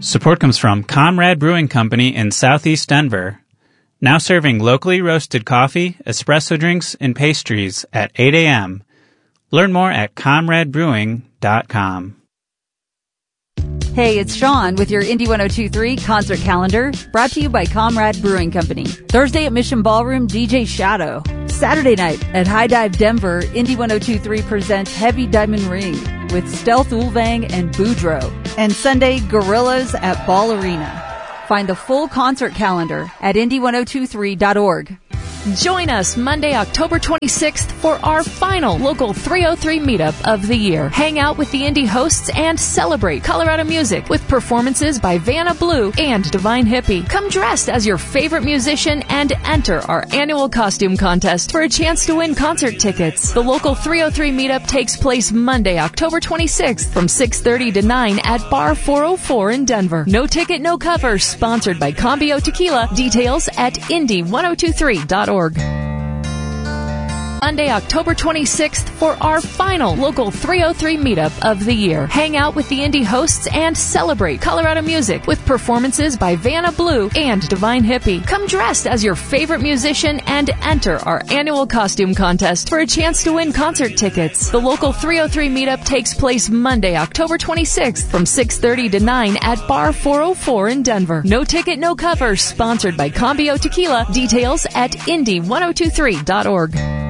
Support comes from Comrade Brewing Company in Southeast Denver, now serving locally roasted coffee, espresso drinks, and pastries at 8 a.m. Learn more at comradebrewing.com. Hey, it's Sean with your Indy 102.3 concert calendar, brought to you by Comrade Brewing Company. Thursday at Mission Ballroom, DJ Shadow. Saturday night at High Dive Denver, Indy 102.3 presents Heavy Diamond Ring with Stealth Ulvang and Boudreaux. And Sunday, Gorillas at Ball Arena. Find the full concert calendar at indy1023.org. Join us Monday, October 26th for our final local 303 meetup of the year. Hang out with the indie hosts and celebrate Colorado music with performances by Vanna Blue and Divine Hippie. Come dressed as your favorite musician and enter our annual costume contest for a chance to win concert tickets. The local 303 meetup takes place Monday, October 26th from 6:30 to 9 at Bar 404 in Denver. No ticket, no cover. Sponsored by Cambio Tequila. Details at indy1023.org. Monday, October 26th for our final local 303 meetup of the year. Hang out with the indie hosts and celebrate Colorado music with performances by Vanna Blue and Divine Hippie. Come dressed as your favorite musician and enter our annual costume contest for a chance to win concert tickets. The local 303 meetup takes place Monday, October 26th from 6:30 to 9 at Bar 404 in Denver. No ticket, no cover. Sponsored by Cambio Tequila. Details at indy1023.org.